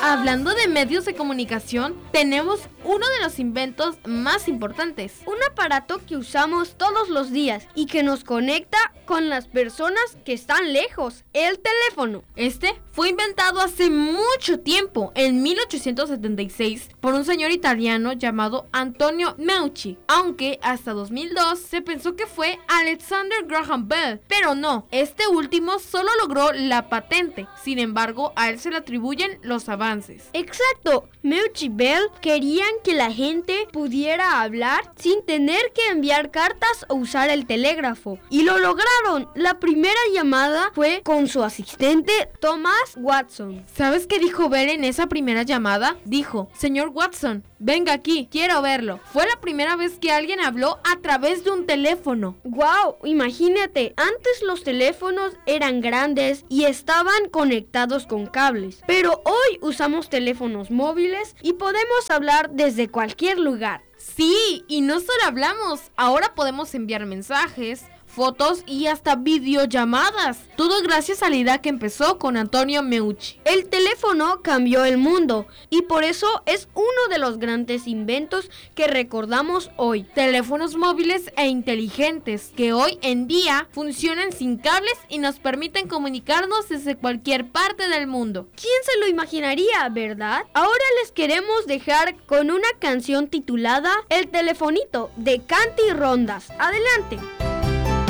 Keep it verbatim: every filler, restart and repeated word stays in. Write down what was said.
Hablando de medios de comunicación, tenemos uno de los inventos más importantes. Un aparato que usamos todos los días y que nos conecta con las personas que están lejos, el teléfono. Este fue inventado hace mucho tiempo, en mil ochocientos setenta y seis, por un señor italiano llamado Antonio Meucci, aunque hasta dos mil dos se pensó que fue Alexander Graham Bell, pero no, este último solo logró la patente, sin embargo a él se le atribuyen los avances. Exacto, Meucci y Bell querían que la gente pudiera hablar sin tener que enviar cartas o usar el telégrafo, y lo lograron. La primera llamada fue con su asistente Thomas Watson. ¿Sabes qué dijo Bell en esa primera llamada? Dijo: señor Watson, venga aquí, quiero verlo. Fue la primera vez que alguien habló a través de un teléfono. ¡Wow! Imagínate, antes los teléfonos eran grandes y estaban conectados con cables, pero hoy usamos teléfonos móviles y podemos hablar desde cualquier lugar. Sí, y no solo hablamos, ahora podemos enviar mensajes, fotos y hasta videollamadas. Todo gracias a la idea que empezó con Antonio Meucci. El teléfono cambió el mundo y por eso es uno de los grandes inventos que recordamos hoy. Teléfonos móviles e inteligentes que hoy en día funcionan sin cables y nos permiten comunicarnos desde cualquier parte del mundo. ¿Quién se lo imaginaría, verdad? Ahora les queremos dejar con una canción titulada El Telefonito de Canty Rondas. Adelante.